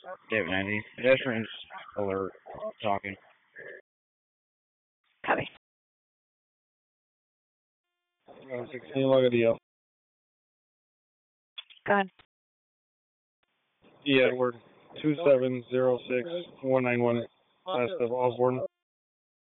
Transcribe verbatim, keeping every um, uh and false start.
David ninety. Pedestrians alert. Talking. Copy. Uh, sixteen, log a D L. Go ahead. E. Edward, two seven zero six one nine one, west of Osborne.